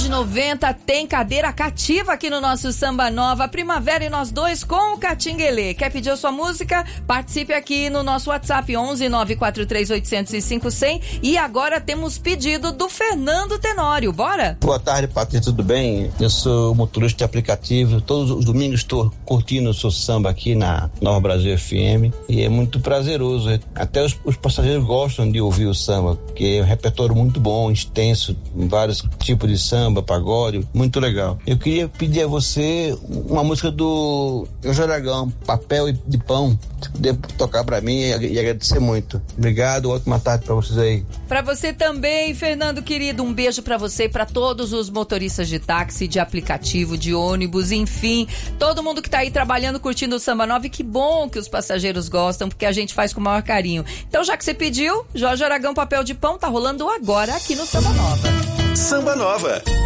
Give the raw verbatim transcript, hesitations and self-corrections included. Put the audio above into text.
de noventa tem cadeira cativa aqui no nosso Samba Nova Primavera e nós dois com o Catinguelê. Quer pedir a sua música? Participe aqui no nosso WhatsApp onze nove quatro três oito zero zero cinco zero zero. E agora temos pedido do Fernando Tenório. Bora? Boa tarde, Patrícia, tudo bem? Eu sou motorista de aplicativo. Todos os domingos estou curtindo o seu samba aqui na Nova Brasil F M e é muito prazeroso. Até os, os passageiros gostam de ouvir o samba, porque é um repertório muito bom, extenso, vários tipos de samba, pagode, muito legal. Eu queria pedir a você uma música do Jorge Aragão, Papel de Pão, se puder tocar pra mim, e agradecer muito. Obrigado, ótima tarde pra vocês aí. Pra você também, Fernando querido, um beijo pra você e pra todos os motoristas de táxi, de aplicativo, de ônibus, enfim, todo mundo que tá aí trabalhando, curtindo o Samba Nova, e que bom que os passageiros gostam, porque a gente faz com o maior carinho. Então, já que você pediu, Jorge Aragão, Papel de Pão, tá rolando agora aqui no Samba Nova. Samba Nova.